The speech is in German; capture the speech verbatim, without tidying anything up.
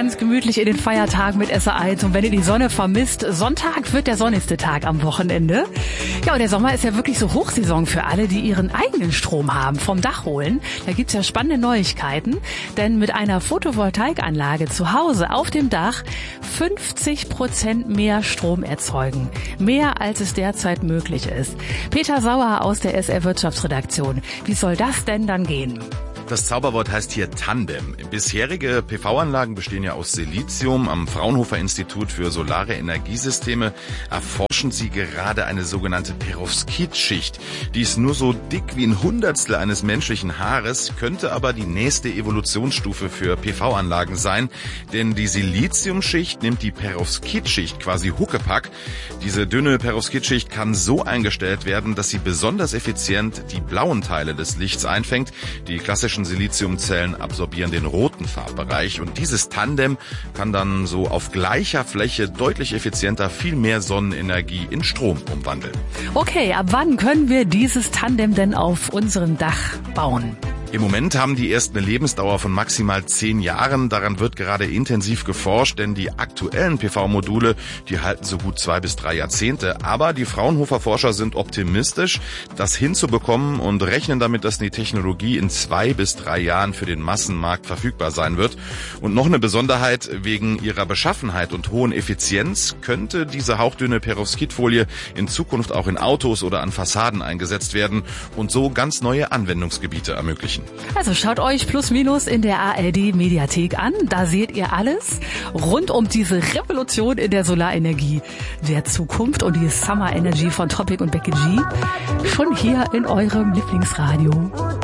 ganz gemütlich in den Feiertagen mit S R eins. Und wenn ihr die Sonne vermisst, Sonntag wird der sonnigste Tag am Wochenende. Ja, und der Sommer ist ja wirklich so Hochsaison für alle, die ihren eigenen Strom haben, vom Dach holen. Da gibt's ja spannende Neuigkeiten, denn mit einer Photovoltaikanlage zu Hause auf dem Dach fünfzig Prozent mehr Strom erzeugen. Mehr als es derzeit möglich ist. Peter Sauer aus der S R Wirtschaftsredaktion. Wie soll das denn dann gehen? Das Zauberwort heißt hier Tandem. Bisherige P V-Anlagen bestehen ja aus Silizium. Am Fraunhofer Institut für Solare Energiesysteme erforschen sie gerade eine sogenannte Perovskit-Schicht. Die ist nur so dick wie ein Hundertstel eines menschlichen Haares, könnte aber die nächste Evolutionsstufe für P V-Anlagen sein. Denn die Siliziumschicht nimmt die Perovskit-Schicht quasi Huckepack. Diese dünne Perovskit-Schicht kann so eingestellt werden, dass sie besonders effizient die blauen Teile des Lichts einfängt. Die klassischen Siliziumzellen absorbieren den roten Farbbereich und dieses Tandem kann dann so auf gleicher Fläche deutlich effizienter viel mehr Sonnenenergie in Strom umwandeln. Okay, ab wann können wir dieses Tandem denn auf unserem Dach bauen? Im Moment haben die erst eine Lebensdauer von maximal zehn Jahren. Daran wird gerade intensiv geforscht, denn die aktuellen P V-Module, die halten so gut zwei bis drei Jahrzehnte. Aber die Fraunhofer Forscher sind optimistisch, das hinzubekommen und rechnen damit, dass die Technologie in zwei bis drei Jahren für den Massenmarkt verfügbar sein wird. Und noch eine Besonderheit, wegen ihrer Beschaffenheit und hohen Effizienz könnte diese hauchdünne Perovskitfolie in Zukunft auch in Autos oder an Fassaden eingesetzt werden und so ganz neue Anwendungsgebiete ermöglichen. Also schaut euch Plus Minus in der A R D Mediathek an. Da seht ihr alles rund um diese Revolution in der Solarenergie der Zukunft und die Summer Energy von Topic und Becky G. Schon hier in eurem Lieblingsradio.